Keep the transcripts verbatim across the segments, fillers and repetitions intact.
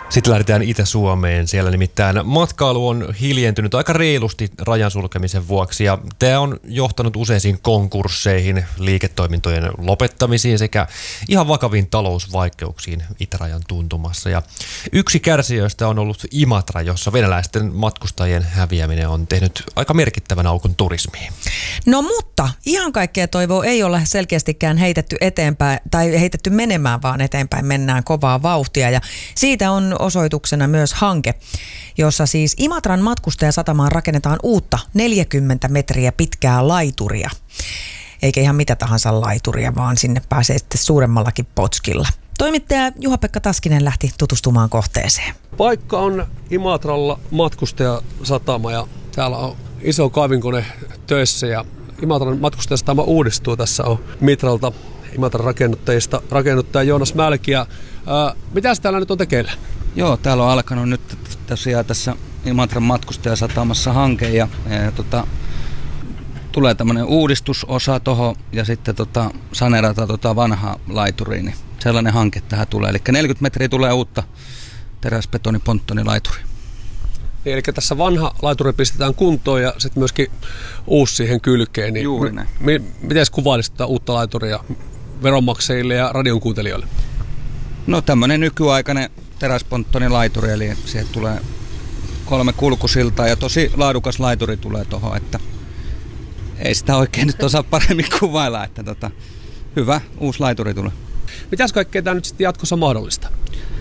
Sitten lähdetään Itä-Suomeen. Siellä nimittäin matkailu on hiljentynyt aika reilusti rajan sulkemisen vuoksi ja tämä on johtanut useisiin konkursseihin, liiketoimintojen lopettamisiin sekä ihan vakaviin talousvaikeuksiin itärajan tuntumassa. Ja yksi kärsijöistä on ollut Imatra, jossa venäläisten matkustajien häviäminen on tehnyt aika merkittävän aukon turismiin. No mutta ihan kaikkea toivoa ei ole selkeästikään heitetty eteenpäin tai heitetty menemään, vaan eteenpäin mennään kovaa vauhtia ja siitä on osoituksena myös hanke, jossa siis Imatran matkustajasatamaan rakennetaan uutta neljäkymmentä metriä pitkää laituria. Eikä ihan mitä tahansa laituria, vaan sinne pääsee sitten suuremmallakin potskilla. Toimittaja Juha-Pekka Taskinen lähti tutustumaan kohteeseen. Paikka on Imatralla matkustajasatama ja täällä on iso kaivinkone töissä ja Imatran matkustajasatama uudistuu. Tässä on Mitralta Imatran rakennuttajista rakennuttaja Joonas Mälki. Ja, ää, mitäs täällä nyt on tekeillä? Joo, täällä on alkanut nyt tosiaan tässä Imatran matkustajasatamassa hanke ja, ja, ja tota, tulee tämmöinen uudistusosa tuohon ja sitten tota, saneerataan tota vanhaa laituriin. Niin sellainen hanke tähän tulee. Eli neljäkymmentä metriä tulee uutta teräsbetoniponttonilaituria. Eli tässä vanha laituri pistetään kuntoon ja sitten myöskin uusi siihen kylkeen. Niin Juuri näin. M- miten kuvailisit tätä uutta laituria veronmaksajille ja radion kuuntelijoille? No tämmöinen nykyaikainen teräsponttonilaituri, eli siihen tulee kolme kulkusiltaa ja tosi laadukas laituri tulee tuohon, että ei sitä oikein nyt osaa paremmin kuvailla, että tota, hyvä uusi laituri tulee. Mitäs kaikkea tämä nyt sitten jatkossa mahdollista?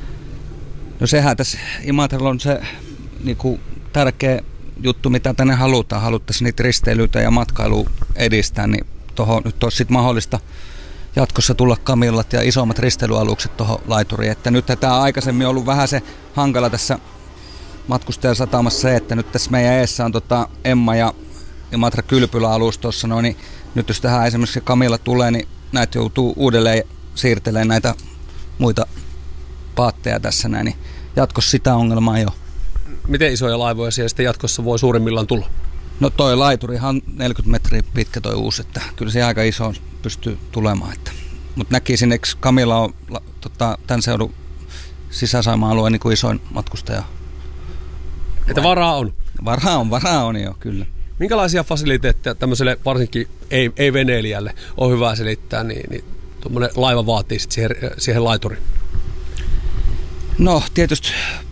No sehän tässä Imatralla on se niinku tärkeä juttu, mitä tänne halutaan. Haluttaisiin niitä risteilyitä ja matkailua edistää, niin tuohon nyt olisi sitten mahdollista jatkossa tulla kamillat ja isommat risteilyalukset tuohon laituriin. Että nyt tämä on aikaisemmin ollut vähän se hankala tässä matkustajasatamassa se, että nyt tässä meidän eessä on tota Emma ja Imatra kylpyläalus tuossa, no, niin nyt jos tähän esimerkiksi kamilla tulee, niin näitä joutuu uudelleen siirtelemään näitä muita paatteja tässä näin, niin jatkossa sitä ongelmaa ei ole. Miten isoja laivoja siellä sitten jatkossa voi suurimmillaan tulla? No toi laiturihan on neljäkymmentä metriä pitkä toi uusi, että kyllä se aika iso pystyy tulemaan. Mutta näkisin, että Kamilla on tota, tämän seudun sisäsaima-alueen niin kuin isoin matkustaja. Että varaa on? Varaa on, varaa on jo, kyllä. Minkälaisia fasiliteetteja tämmöiselle varsinkin ei, ei veneilijälle on hyvä selittää, niin, niin tuommoinen laiva vaatii sit siihen, siihen laituriin? No tietysti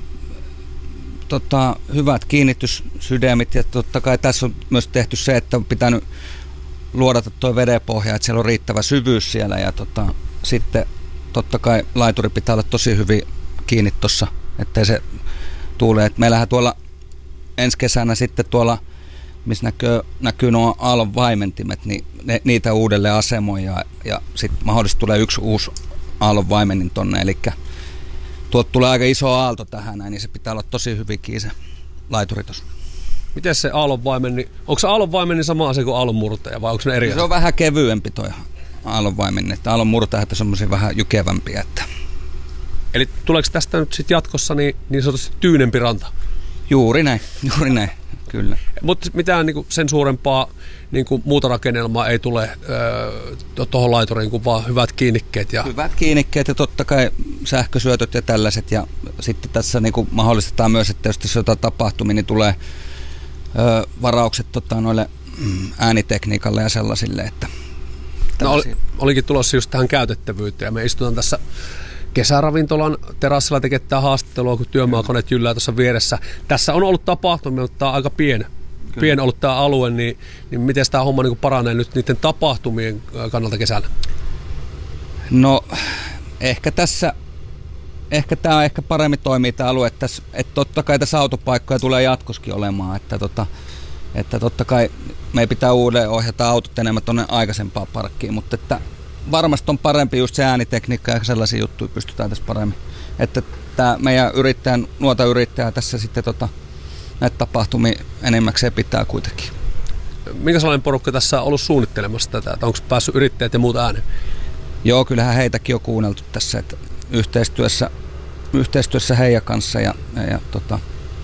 tota, hyvät kiinnityssydämit ja totta kai tässä on myös tehty se, että on pitänyt luodata tuo vedenpohja, että siellä on riittävä syvyys siellä ja tota, sitten totta kai laituri pitää olla tosi hyvin kiinni tuossa, ettei se tuule. Et meillähän tuolla ensi kesänä sitten tuolla, missä näkyy, näkyy nuo aallon vaimentimet, niin ne, niitä uudelleen asemoi ja, ja sitten mahdollisesti tulee yksi uusi aallon vaimennin tonne, eli tuolta tulee aika iso aalto tähän, niin se pitää olla tosi hyvin kiinni se laituri tuossa. Miten se aallonvaimen, niin onko se aallonvaimen niin sama asia kuin aallonmurtaja vai onko ne eri asia? Se on vähän kevyempi toi aallonvaimen, että aallonmurtajat on semmoisia vähän jykevämpiä. Että. Eli tuleeko tästä nyt sitten jatkossa niin, niin sanotusti tyynempi ranta? Juuri näin, juuri näin, kyllä. Mutta mitään niin sen suurempaa niin muuta rakennelmaa ei tule öö, tuohon laituriin kuin vaan hyvät kiinnikkeet. Ja... Hyvät kiinnikkeet ja totta kai sähkösyötöt ja tällaiset. Ja sitten tässä niin mahdollistetaan myös, että jos jotain tapahtumia, niin tulee öö, varaukset tota, noille mm, äänitekniikalle ja sellaisille. Että no, oli, olikin tulossa just tähän käytettävyyteen ja me istutaan tässä kesäravintolan terassilla tekee haastattelua, kun työmaakoneet jyllää tuossa vieressä. Tässä on ollut tapahtumia, mutta tämä on aika pieni. Pieni ollut tämä alue, niin, niin miten tämä homma niin paranee nyt niiden tapahtumien kannalta kesällä? No ehkä tässä, ehkä tämä ehkä paremmin toimii tämä alue, että, että totta kai tässä autopaikkoja tulee jatkoskin olemaan, että, tota, että totta kai me pitää uudelleen ohjata autot enemmän tuonne aikaisempaan parkkiin, mutta että varmasti on parempi just se äänitekniikka ja sellaisia juttuja pystytään tässä paremmin. Että tämä meidän yrittäjän, nuota yrittäjää tässä sitten tota, näitä tapahtumia enemmäkseen pitää kuitenkin. Minkä sellainen porukka tässä on ollut suunnittelemassa tätä? Että onko päässyt yrittäjät ja muut ääneen? Joo, kyllähän heitäkin on kuunneltu tässä, että yhteistyössä, yhteistyössä heidän kanssa ja, ja, ja tota,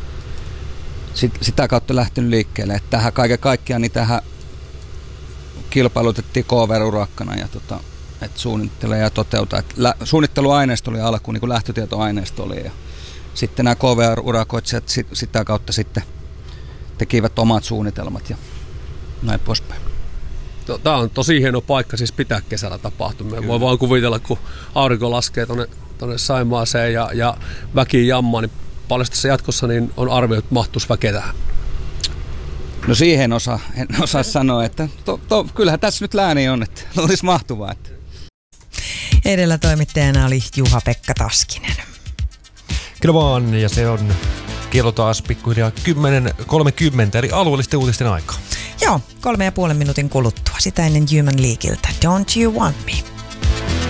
sit, sitä kautta lähtenyt liikkeelle. Että tähän kaiken kaikkiaan niin tähän kilpailutettiin K V-urakkana ja tota, että suunnittelee ja toteuta. Että lä- suunnitteluaineisto oli alkuun, niin kuin lähtötietoaineisto oli ja sitten nämä K V R-urakoitsijat sit, sitä kautta sitten tekivät omat suunnitelmat ja näin poispäin. Tämä on tosi hieno paikka siis pitää kesällä tapahtumia. Voi vaan kuvitella, kun aurinko laskee tuonne, tuonne Saimaaseen ja, ja väki jammaa, niin paljon tässä jatkossa niin on arvioitu, että mahtuisi väkeä tähän. No siihen osa, en osaa sanoa, että to, to, kyllähän tässä nyt lääni on, että olisi mahtuvaa. Että. Edellä toimittajana oli Juha-Pekka Taskinen. Kyllä vaan, ja se on kello taas pikkuhiljaa kymmenen kolmekymmentä, eli alueellisten uutisten aikaa. Joo, kolme ja puolen minuutin kuluttua. Sitä ennen Human Leagueiltä. Don't you want me?